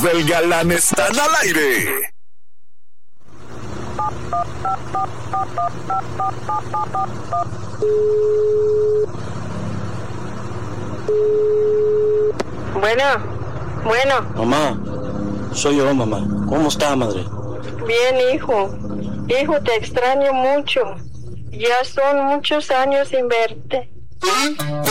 del Galán están al aire. Bueno. Mamá, soy yo, mamá. ¿Cómo está, madre? Bien, hijo. Hijo, te extraño mucho. Ya son muchos años sin verte.